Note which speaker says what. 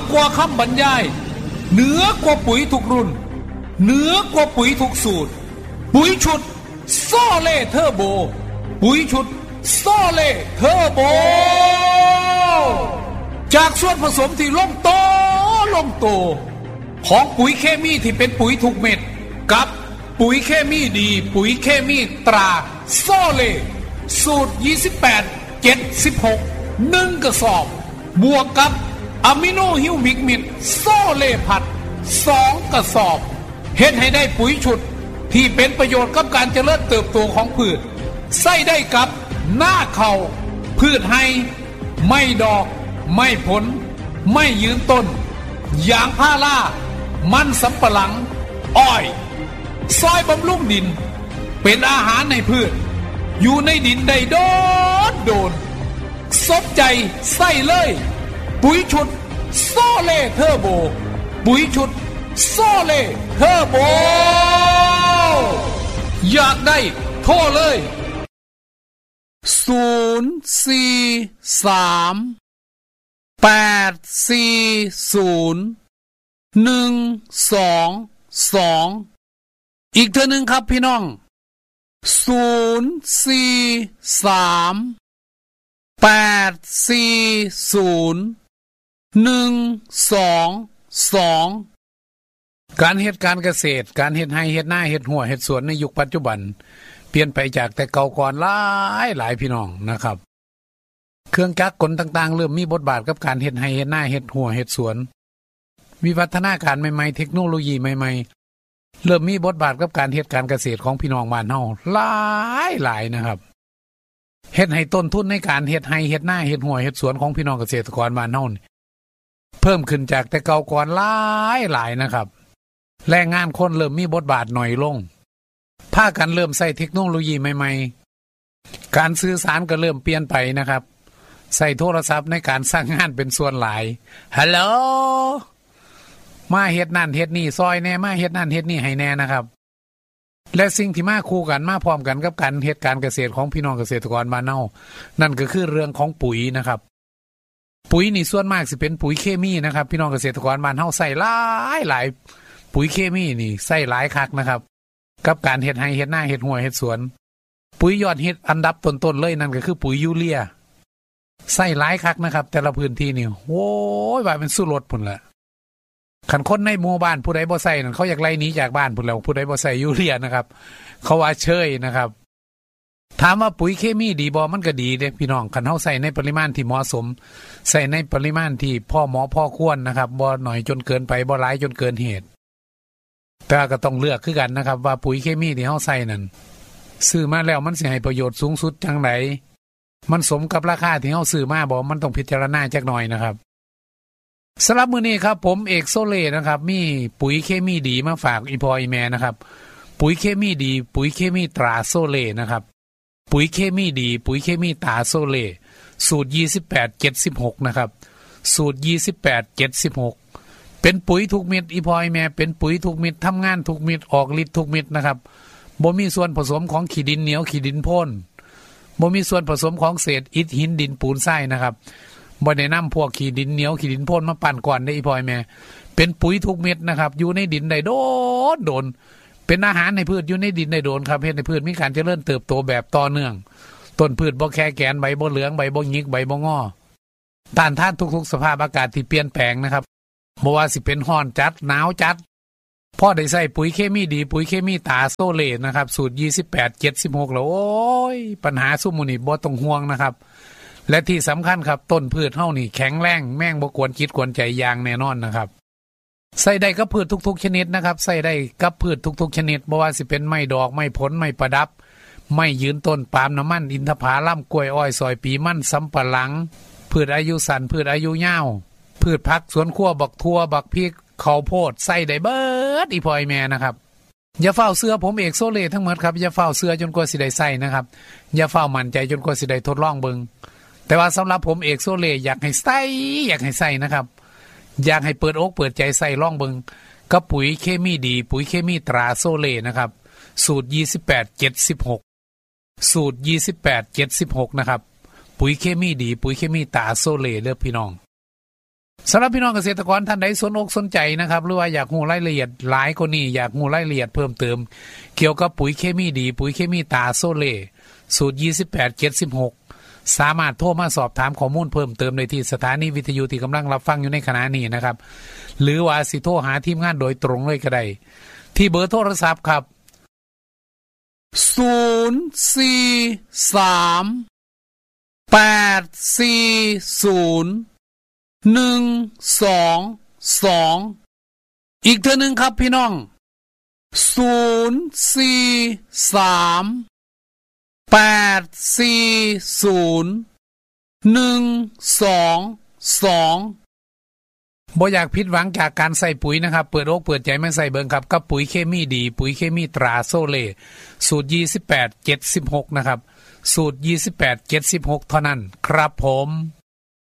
Speaker 1: กว่าคำบรรยายเหนือกว่าปุ๋ยทุกรุ่นเหนือกว่าปุ๋ยทุกสูตรปุ๋ยชุดโซเล่เทอร์โบปุ๋ยชุดโซเล่เทอร์โบจากส่วนผสมที่ลงโตของปุ๋ยเคมีที่เป็นปุ๋ยถูกเม็ดกับปุ๋ยเคมีดีปุ๋ยเคมีตราโซเล่สูตร28 76 1กระสอบบวกกับอะมิโนฮิวมิกมิดโซเล่ผัด2กระสอบเฮ็ดให้ได้ปุ๋ยชุดที่เป็นประโยชน์กับการเจริญเติบโตของพืชใส่ได้กับหน้าเข่าพืชให้ไม่ดอกไม่ผลไม่ยืนต้นยางพารามันสำปะหลังอ้อยซอยบำรุงดินเป็นอาหารในพืชอยู่ในดินได้โดนสนใจใส่เลยปุ๋ยชุดโซเล่เทอร์โบปุ๋ยชุดโซเล่เทอร์โบอยากได้โทรเลย0438012อีกเท่านึงครับพี่น้อง0438012การเฮ็ดการเกษตรการเฮ็ดไร่เฮ็ดนาเฮ็ดหัวเฮ็ดสวนในยุคปัจจุบันเปลี่ยนไปจากแต่เก่าก่อนหลายพี่น้องนะครับเครื่องจักรกลต่างๆเริ่มมีบทบาทกับการเฮ็ดไร่เฮ็ดนาเฮ็ดหัวเฮ็ดสวนวิวัฒนาการใหม่ๆเทคโนโลยีใหม่ๆเริ่มมีบทบาทกับการเฮ็ดการเกษตรของพี่น้องบ้านเฮาหลายนะครับเฮ็ดให้ต้นทุนในการเฮ็ดไร่เฮ็ดนาเฮ็ดหัวเฮ็ดสวนของพี่น้องเกษตรกรบ้านเฮาเพิ่มขึ้นจากแต่เก่าก่อนหลายนะครับแรงงานคนเริ่มมีบทบาทหน่อยลงพากันเริ่มใช้เทคโนโลยีใหม่ๆการสื่อสารก็เริ่มเปลี่ยนไปนะครับใช้โทรศัพท์ในการสร้างงานเป็นส่วนหลายฮัลโหลมาเฮ็ดนั่นเฮ็ดนี่ซอยแน่มาเฮ็ดนั่นเฮ็ดนี่ให้แน่นะครับและสิ่งที่มาคู่กันมาพร้อมกันกับการเฮ็ดการเกษตรของพี่น้องเกษตรกรบ้านเฮานั่นก็คือเรื่องของปุ๋ยนะครับปุ๋ยนี่ส่วนมากสิเป็นปุ๋ยเคมีนะครับพี่น้องเกษตรกรบ้านเฮาใช้หลายปุ๋ยเคมีนี่ใช้หลายคักนะครับกับการเฮ็ดไร่เฮ็ดนาเฮ็ดหัวเฮ็ดสวนปุ๋ยยอดฮิตอันดับต้นๆเลยนั่นก็คือปุ๋ยยูเรียใช้หลายคักนะครับแต่ละพื้นที่นี่โอ้ยว่าเป็นสู้รถพุ่นละคันคนในหมู่บ้านผู้ใดบ่ใช้นั่นเขาอยากไล่หนีจากบ้านพุ่นแล้วผู้ใดบ่ใช้ยูเรียนะครับเขาว่าเชยนะครับถามว่าปุ๋ยเคมีดีบ่มันก็ดีเด้พี่น้องคันเฮาใช้ในปริมาณที่เหมาะสมใช้ในปริมาณที่พอเหมาะพอควรนะครับบ่น้อยจนเกินไปบ่หลายจนเกินเหตุแต่ก็ต้องเลือกคือกันนะครับว่าปุ๋ยเคมีที่เฮาใส่นั่นซื้อมาแล้วมันสิให้ประโยชน์สูงสุดจังไดมันสมกับราคาที่เฮาซื้อมาบ่มันต้องพิจารณาจักหน่อยนะครับสำหรับมื้อนี้ครับผมเอกโซเล่นะครับมีปุ๋ยเคมีดีมาฝากอีพ่ออีแม่นะครับปุ๋ยเคมีดีปุ๋ยเคมีตราโซเล่นะครับปุ๋ยเคมีดีปุ๋ยเคมีตราโซเล่สูตร2876นะครับสูตร2876เป็นปุ๋ยทุกเม็ดอีพ่ออีแม่เป็นปุ๋ยทุกเม็ดทำงานทุกเม็ดออกฤทธิ์ทุกเม็ดนะครับบ่มีส่วนผสมของขี้ดินเหนียวขี้ดินพ่นบ่มีส่วนผสมของเศษอิฐหินดินปูนทรายนะครับบ่ได้นำพวกขี้ดินเหนียวขี้ดินพ่นมาปั่นก่อนได้อีพ่ออีแม่เป็นปุ๋ยทุกเม็ดนะครับอยู่ในดินได้โดนเป็นอาหารให้พืชอยู่ในดินได้โดนครับเฮ็ดให้พืชมีการเจริญเติบโตแบบต่อเนื่องต้นพืชบ่แค่แกนใบบ่เหลืองใบบ่หงิกใบบ่งอต้านทานทุกๆสภาพอากาศที่เปลี่ยนแปลงนะครับบ่ว่าสิเป็นร้อนจัดหนาวจัดพอได้ใส่ปุ๋ยเคมีดีปุ๋ยเคมีตาโซเล่นะครับสูตร2876แล้วโอ้ยปัญหาซุมื้อนี้บ่ต้องห่วงนะครับและที่สำคัญครับต้นพืชเฮานี่แข็งแรงแม่งบ่กวนจิตกวนใจอย่างแน่นอนนะครับใส่ได้กับพืชทุกๆชนิดนะครับใส่ได้กับพืชทุกๆชนิดบ่ว่าสิเป็นไม้ดอกไม้ผลไม้ประดับไม้ยืนต้นปาล์มน้ำมันอินทผลัมกล้วยอ้อยซอยปีมันสำปะหลังพืชอายุสั้นพืชอายุยาวพืชผักสวนครัวบักทั่วบักพริกข้าวโพดใส่ได้เบิดอีพ่ออีแม่นะครับอย่าเฝ้าเสื้อผมเอกโซเล่ทั้งหมดครับอย่าเฝ้าเสื้อจนกว่าสิได้ใส่นะครับอย่าเฝ้ามั่นใจจนกว่าสิได้ทดลองเบิ่งแต่ว่าสำหรับผมเอกโซเล่อยากให้ใส่นะครับอยากให้เปิดอกเปิดใจใส่ลองเบิ่งกับปุ๋ยเคมีดีปุ๋ยเคมีตราโซเล่นะครับสูตร2876สูตร2876นะครับปุ๋ยเคมีดีปุ๋ยเคมีตราโซเล่เด้อพี่น้องสำหรับพี่น้องเกษตรกรท่านใดสนอกสนใจนะครับหรือว่าอยากรู้รายละเอียดหลายกว่านี้อยากรู้รายละเอียดเพิ่มเติมเกี่ยวกับปุ๋ยเคมีดีปุ๋ยเคมีตาโซเล่สูตร2876สามารถโทรมาสอบถามข้อมูลเพิ่มเติมได้ที่สถานีวิทยุที่กำลังรับฟังอยู่ในขณะนี้นะครับหรือว่าสิโทรหาทีมงานโดยตรงเลยก็ได้ที่เบอร์โทรศัพท์ครับ043801222อีกเทื่อนึงครับพี่น้อง043801222บ่อยากผิดหวังจากการใส่ปุ๋ยนะครับเปิดอกเปิดใจมาใส่เบิ่งครับกับปุ๋ยเคมีดีปุ๋ยเคมีตราโซเล่สูตร2876นะครับสูตร2876เท่านั้นครับผม